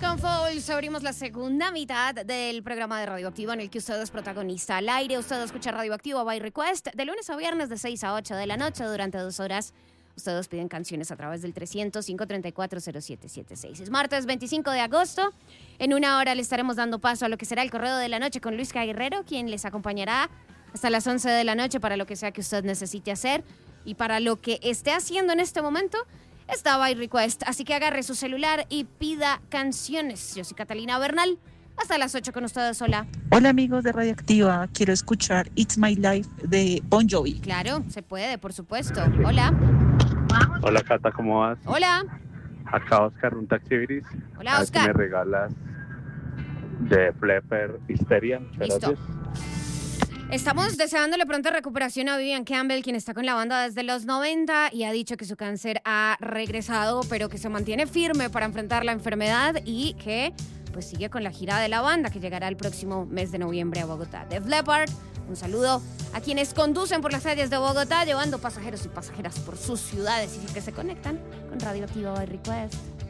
Con Fouls abrimos la segunda mitad del programa de Radioactivo en el que usted es protagonista al aire. Usted escucha Radioactivo by Request de lunes a viernes de 6 a 8 de la noche durante 2 horas. Ustedes piden canciones a través del 300-534-0776. Es martes 25 de agosto. En una hora le estaremos dando paso a lo que será el Correo de la Noche con Luis Guerrero, quien les acompañará hasta las 11 de la noche para lo que sea que usted necesite hacer. Y para lo que esté haciendo en este momento, está by Request. Así que agarre su celular y pida canciones. Yo soy Catalina Bernal. Hasta las 8 con ustedes. Hola. Hola amigos de Radioactiva, quiero escuchar It's My Life de Bon Jovi. Claro, se puede, por supuesto. Hola. Hola Cata, ¿cómo vas? Hola. Acá Oscar, un taxi gris. Hola, A ver si Oscar. me regalas de Flapper Histeria. Listo. Gracias. Estamos deseándole pronta recuperación a Vivian Campbell, quien está con la banda desde los 90 y ha dicho que su cáncer ha regresado, pero que se mantiene firme para enfrentar la enfermedad y que pues sigue con la gira de la banda que llegará el próximo mes de noviembre a Bogotá. Def Leppard, un saludo a quienes conducen por las calles de Bogotá llevando pasajeros y pasajeras por sus ciudades y que se conectan con Radioactiva by Request.